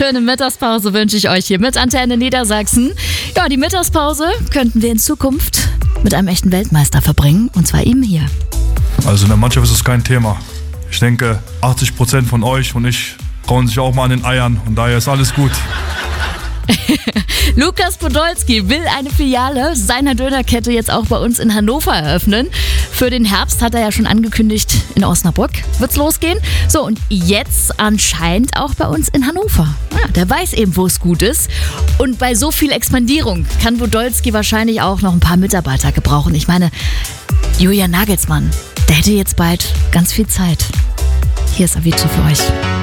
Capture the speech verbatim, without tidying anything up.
schöne Mittagspause wünsche ich euch hier mit Antenne Niedersachsen. Ja, die Mittagspause könnten wir in Zukunft mit einem echten Weltmeister verbringen, und zwar ihm hier. Also in der Mannschaft ist es kein Thema. Ich denke, achtzig Prozent von euch und ich trauen sich auch mal an den Eiern und daher ist alles gut. Lukas Podolski will eine Filiale seiner Dönerkette jetzt auch bei uns in Hannover eröffnen. Für den Herbst hat er ja schon angekündigt, in Osnabrück wird's losgehen. So, und jetzt anscheinend auch bei uns in Hannover. Ja, der weiß eben, wo es gut ist. Und bei so viel Expandierung kann Podolski wahrscheinlich auch noch ein paar Mitarbeiter gebrauchen. Ich meine, Julian Nagelsmann, der hätte jetzt bald ganz viel Zeit. Hier ist Avicii für euch.